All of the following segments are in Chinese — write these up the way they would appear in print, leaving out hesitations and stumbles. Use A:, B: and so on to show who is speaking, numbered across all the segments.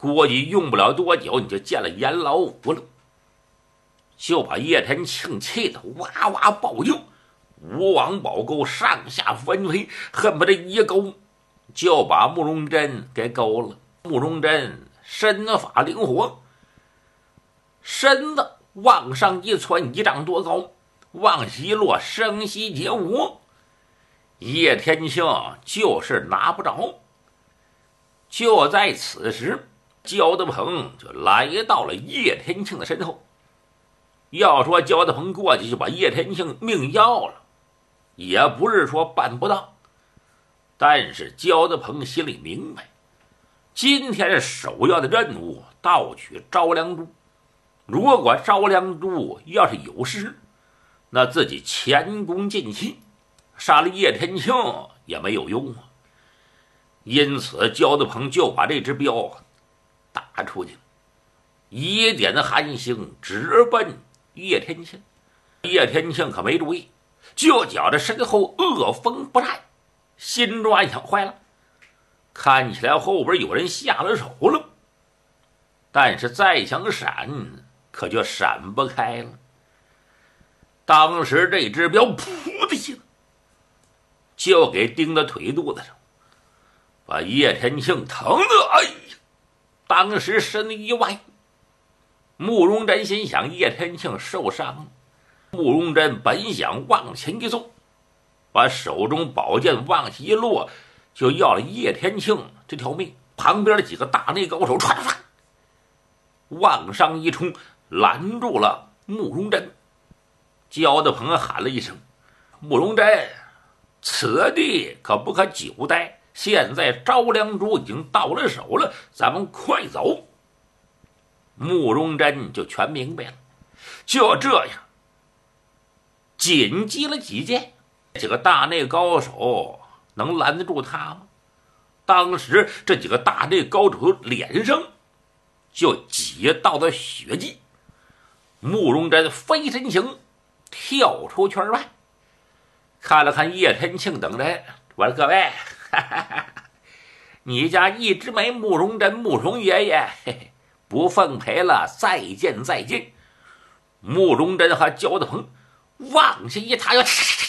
A: 估计用不了多久，你就见了阎老五了。就把叶天庆气得哇哇暴叫，吴王宝钩上下翻飞，恨不得一勾就把慕容真给勾了。慕容真身法灵活，身子往上一窜，1丈多高，往西落，声息皆无。叶天庆就是拿不着。就在此时，焦德鹏就来到了叶天庆的身后。要说焦德鹏过去就把叶天庆命要了，也不是说办不到。但是焦德鹏心里明白，今天首要的任务盗取昭良珠。如果昭良珠要是有失，那自己前功尽弃，杀了叶天庆也没有用啊。因此焦德鹏就把这只镖打出去，一点寒星直奔叶天庆。叶天庆可没注意，就觉着身后恶风不善，心中暗想坏了，看起来后边有人下了手了。但是再想闪，可就闪不开了。当时这只镖噗的一下就给钉到腿肚子上，把叶天庆疼的哎呀，当时身一歪。慕容真心想叶天庆受伤了，慕容真本想往前一送，把手中宝剑往下一落，就要了叶天庆这条命。旁边的几个大内高手唰唰往上一冲，拦住了慕容真。焦德鹏喊了一声：“慕容真，此地可不可久待？现在昭良珠已经到了手了，咱们快走。”慕容真就全明白了，就这样紧急了几剑，几个大内高手能拦得住他吗？当时这几个大内高手脸上就挤到了血迹。慕容真飞身行，跳出圈外，看了看叶天庆等人，我说：“各位，你家一枝梅慕容真慕容爷爷，嘿嘿，不奉陪了，再见再见。”慕容真和焦德鹏往下一踏，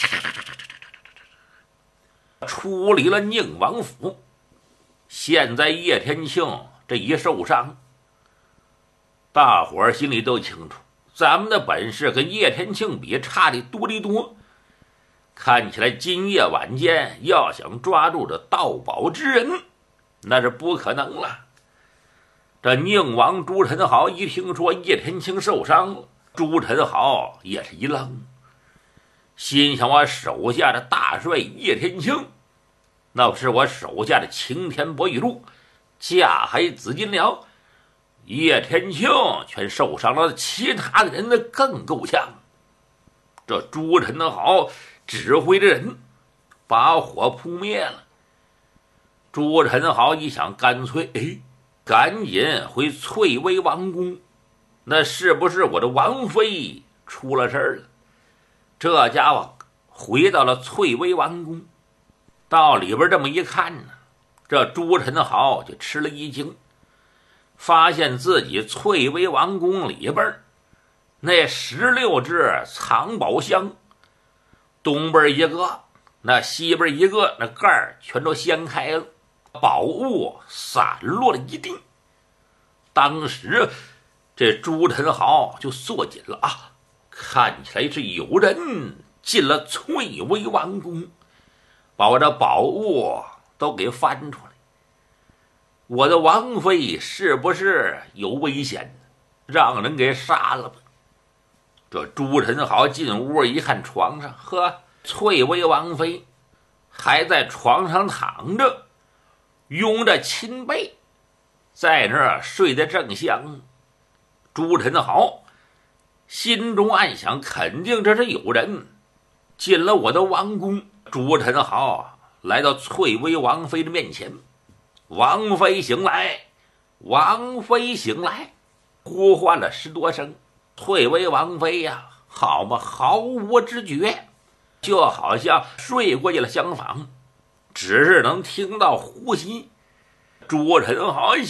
A: 出离了宁王府。现在叶天庆这一受伤，大伙儿心里都清楚，咱们的本事跟叶天庆比差的多得多。看起来今夜晚间要想抓住这盗宝之人，那是不可能了。这宁王朱宸濠一听说叶天庆受伤了，朱宸濠也是一愣，心想：我手下的大帅叶天庆，那是我手下的擎天博玉柱、架海紫金辽，叶天庆全受伤了，其他的人呢更够呛。这朱宸濠指挥着人把火扑灭了。朱宸濠一想，干脆赶紧回翠微王宫，那是不是我的王妃出了事儿了？这家伙回到了翠微王宫，到里边这么一看呢，这朱宸濠就吃了一惊，发现自己翠微王宫里边那16只藏宝箱，东边一个，那西边一个，那盖儿全都掀开了，宝物散落了一地。当时这朱宸濠就缩紧了啊，看起来是有人进了翠微王宫，把我的宝物都给翻出来。我的王妃是不是有危险，让人给杀了吧？这朱宸濠进屋一看，床上呵，翠微王妃还在床上躺着，拥着亲被，在那儿睡得正香。朱宸濠心中暗想，肯定这是有人进了我的王宫。朱宸濠来到翠微王妃的面前：“王妃醒来，王妃醒来！”呼唤了10多声。翠微王妃呀，好嘛，毫无知觉，就好像睡过去了相仿，只是能听到呼吸。朱宸濠